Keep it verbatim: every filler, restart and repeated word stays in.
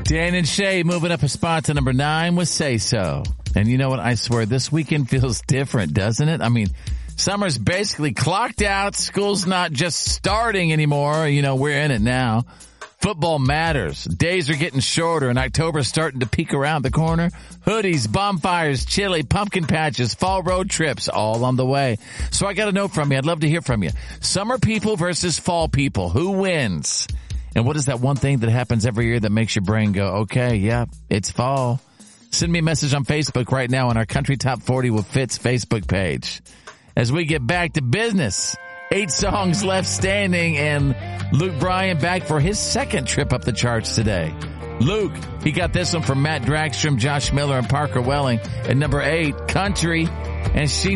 Dan and Shay moving up a spot to number nine with Say So. And you know what? I swear this weekend feels different, doesn't it? I mean, summer's basically clocked out. School's not just starting anymore. You know, we're in it now. Football matters. Days are getting shorter and October's starting to peek around the corner. Hoodies, bonfires, chili, pumpkin patches, fall road trips, all on the way. So I got to know from you. I'd love to hear from you. Summer people versus fall people. Who wins? And what is that one thing that happens every year that makes your brain go, okay, yeah, it's fall? Send me a message on Facebook right now on our Country Top forty with Fitz Facebook page. As we get back to business, eight songs left standing, and Luke Bryan back for his second trip up the charts today. Luke, he got this one from Matt Dragstrom, Josh Miller, and Parker Welling at number eight, Country, and She